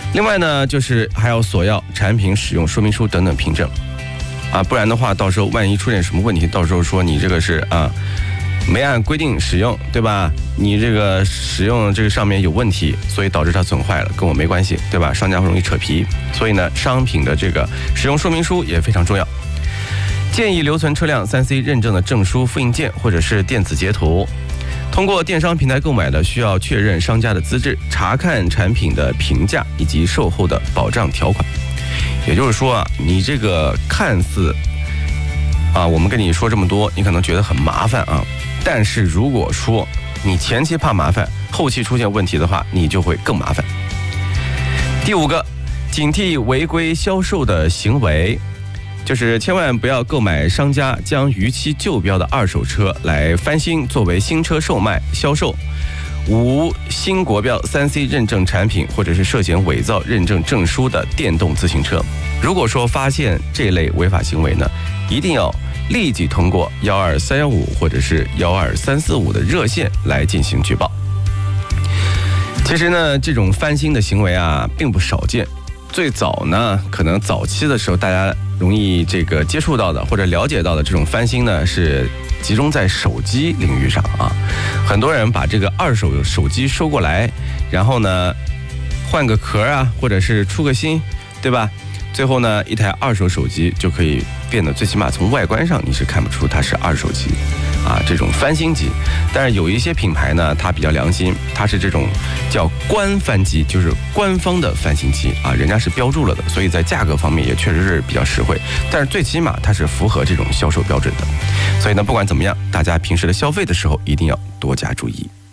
另外呢，就是还要索要产品使用说明书等等凭证啊，不然的话，到时候万一出现什么问题，到时候说你这个是没按规定使用，对吧？你这个使用这个上面有问题，所以导致它损坏了，跟我没关系，对吧？商家会容易扯皮，所以呢，商品的这个使用说明书也非常重要。建议留存车辆 3C 认证的证书复印件或者是电子截图。通过电商平台购买的，需要确认商家的资质，查看产品的评价以及售后的保障条款。也就是说你这个看似我们跟你说这么多，你可能觉得很麻烦啊。但是如果说你前期怕麻烦，后期出现问题的话，你就会更麻烦。第5个，警惕违规销售的行为。就是千万不要购买商家将逾期旧标的二手车来翻新作为新车售卖销售，无新国标 3C 认证产品或者是涉嫌伪造认证证书的电动自行车。如果说发现这类违法行为呢，一定要立即通过12315或者是12345的热线来进行举报。其实呢，这种翻新的行为并不少见。最早呢，可能早期的时候大家容易这个接触到的或者了解到的这种翻新呢，是集中在手机领域上很多人把这个二手手机收过来，然后呢换个壳或者是出个新，对吧？最后呢，一台二手手机就可以变得最起码从外观上你是看不出它是二手机这种翻新机。但是有一些品牌呢，它比较良心，它是这种叫官翻机，就是官方的翻新机人家是标注了的，所以在价格方面也确实是比较实惠，但是最起码它是符合这种销售标准的。所以呢，不管怎么样，大家平时的消费的时候一定要多加注意。